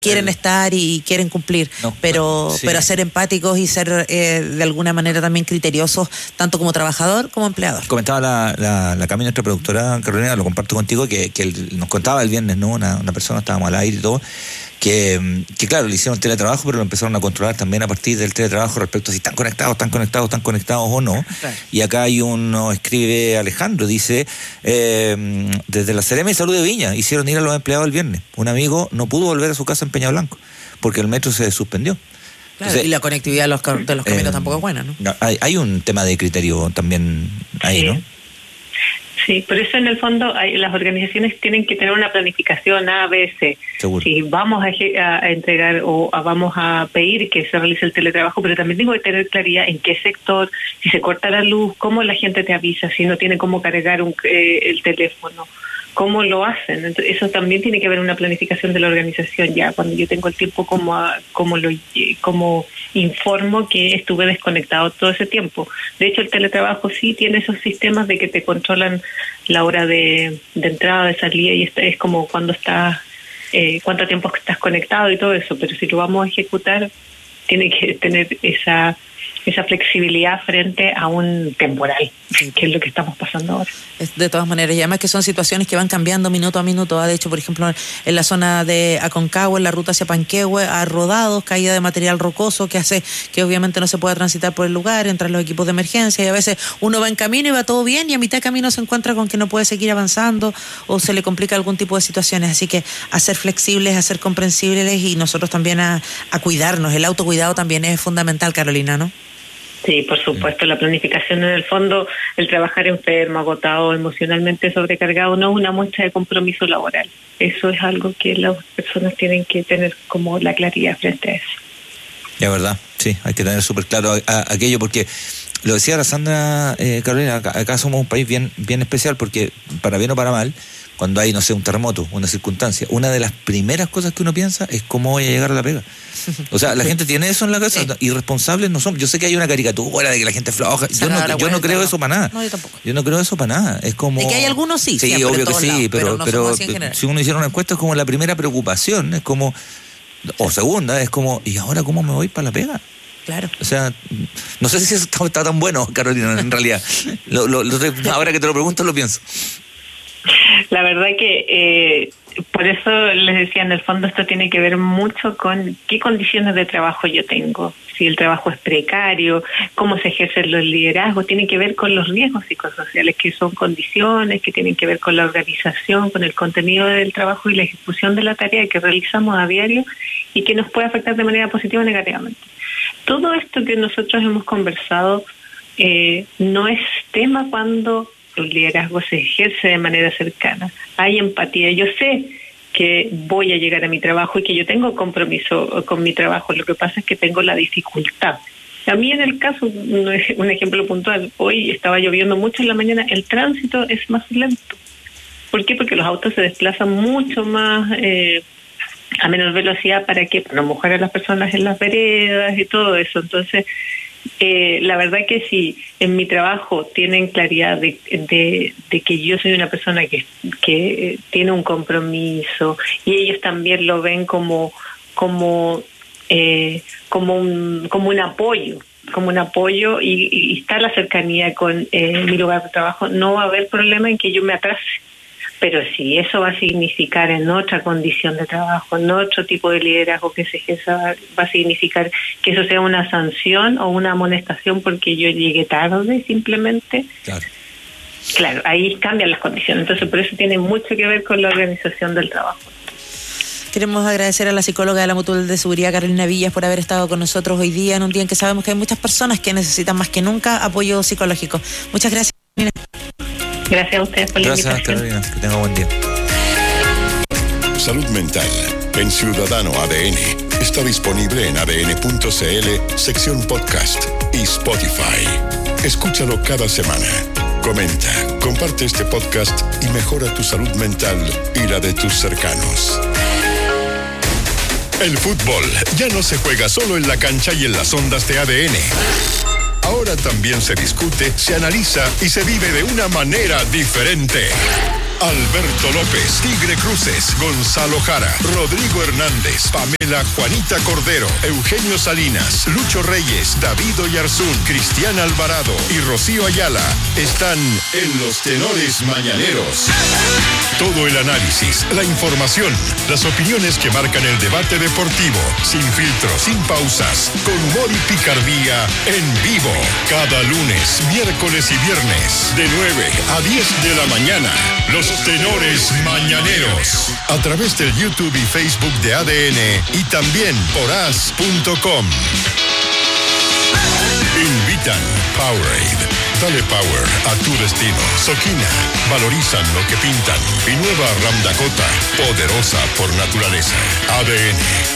quieren estar y quieren cumplir, pero ser empáticos y ser de alguna manera también criteriosos, tanto como trabajador como empleador. Comentaba la Cami, nuestra productora, Carolina, lo comparto contigo, que nos contaba el viernes, ¿no? Una persona, estábamos al aire y todo, que claro, le hicieron teletrabajo, pero lo empezaron a controlar también a partir del teletrabajo respecto a si están conectados o no. Claro. Y acá hay uno, escribe Alejandro, dice, desde la Seremi de Salud de Viña, hicieron ir a los empleados el viernes. Un amigo no pudo volver a su casa en Peña Blanco, porque el metro se suspendió. Claro, entonces, y la conectividad de los caminos tampoco es buena, ¿no? Hay un tema de criterio también ahí, ¿no? Sí, por eso en el fondo las organizaciones tienen que tener una planificación A, B, C. Seguro. Si vamos a entregar o vamos a pedir que se realice el teletrabajo, pero también tengo que tener claridad en qué sector, si se corta la luz, cómo la gente te avisa, si no tiene cómo cargar el teléfono, cómo lo hacen. Entonces, eso también tiene que haber una planificación de la organización ya. Cuando yo tengo el tiempo, como informo que estuve desconectado todo ese tiempo. De hecho, el teletrabajo sí tiene esos sistemas de que te controlan la hora de entrada, de salida, y es como cuando estás, cuánto tiempo estás conectado y todo eso. Pero si lo vamos a ejecutar, tiene que tener esa flexibilidad frente a un temporal, que es lo que estamos pasando ahora. De todas maneras, y además que son situaciones que van cambiando minuto a minuto. De hecho, por ejemplo, en la zona de Aconcagua, en la ruta hacia Panquehue, ha rodado, caída de material rocoso que hace que obviamente no se pueda transitar por el lugar, entran los equipos de emergencia, y a veces uno va en camino y va todo bien, y a mitad de camino se encuentra con que no puede seguir avanzando o se le complica algún tipo de situaciones. Así que a ser flexibles, a ser comprensibles, y nosotros también a cuidarnos. El autocuidado también es fundamental, Carolina, ¿no? Sí, por supuesto, la planificación en el fondo, el trabajar enfermo, agotado, emocionalmente sobrecargado, no es una muestra de compromiso laboral. Eso es algo que las personas tienen que tener como la claridad frente a eso. Es verdad, sí, hay que tener súper claro aquello, porque lo decía la Sandra, Carolina, acá somos un país bien especial, porque para bien o para mal, cuando hay, no sé, un terremoto, una circunstancia, una de las primeras cosas que uno piensa es cómo voy a llegar a la pega. O sea, la gente tiene eso en la cabeza. Sí. Irresponsables no son. Yo sé que hay una caricatura de que la gente es floja. Yo no creo eso para nada. No, yo tampoco. Yo no creo eso para nada. Es como... De que hay algunos sí. Sí, obvio que sí, lados, pero si uno hiciera una encuesta es como la primera preocupación. Es como... O segunda, es como... ¿Y ahora cómo me voy para la pega? Claro. O sea, no sé si eso está tan bueno, Carolina, en realidad. Ahora que te lo pregunto, lo pienso. La verdad que por eso les decía, en el fondo esto tiene que ver mucho con qué condiciones de trabajo yo tengo. Si el trabajo es precario, cómo se ejercen los liderazgos, tiene que ver con los riesgos psicosociales, que son condiciones que tienen que ver con la organización, con el contenido del trabajo y la ejecución de la tarea que realizamos a diario y que nos puede afectar de manera positiva o negativamente. Todo esto que nosotros hemos conversado no es tema cuando el liderazgo se ejerce de manera cercana. Hay empatía. Yo sé que voy a llegar a mi trabajo y que yo tengo compromiso con mi trabajo. Lo que pasa es que tengo la dificultad. A mí, en el caso, un ejemplo puntual, hoy estaba lloviendo mucho en la mañana, el tránsito es más lento. ¿Por qué? Porque los autos se desplazan mucho más a menor velocidad para no mojar a las personas en las veredas y todo eso. Entonces, la verdad que si en mi trabajo tienen claridad de que yo soy una persona que tiene un compromiso y ellos también lo ven como un apoyo y está la cercanía con mi lugar de trabajo, no va a haber problema en que yo me atrase. Pero si eso va a significar en otra condición de trabajo, en otro tipo de liderazgo que se ejerza, va a significar que eso sea una sanción o una amonestación porque yo llegué tarde simplemente. Claro, ahí cambian las condiciones. Entonces, por eso tiene mucho que ver con la organización del trabajo. Queremos agradecer a la psicóloga de la Mutual de Seguridad, Carolina Villas, por haber estado con nosotros hoy día, en un día en que sabemos que hay muchas personas que necesitan más que nunca apoyo psicológico. Muchas gracias, Carolina. Gracias a ustedes por la invitación. Gracias, Carolina. Que tenga buen día. Salud Mental en Ciudadano ADN. Está disponible en adn.cl, sección podcast y Spotify. Escúchalo cada semana. Comenta, comparte este podcast y mejora tu salud mental y la de tus cercanos. El fútbol ya no se juega solo en la cancha y en las ondas de ADN. Ahora también se discute, se analiza y se vive de una manera diferente. Alberto López, Tigre Cruces, Gonzalo Jara, Rodrigo Hernández, Pamela Juanita Cordero, Eugenio Salinas, Lucho Reyes, David Oyarzún, Cristian Alvarado y Rocío Ayala están en Los Tenores Mañaneros. Todo el análisis, la información, las opiniones que marcan el debate deportivo, sin filtros, sin pausas, con humor y picardía, en vivo. Cada lunes, miércoles y viernes, de 9 a 10 de la mañana. Los Tenores Mañaneros. A través del YouTube y Facebook de ADN y también por as.com. Invitan Powerade. Dale power a tu destino. Soquina. Valorizan lo que pintan. Y nueva Ram Dakota. Poderosa por naturaleza. ADN.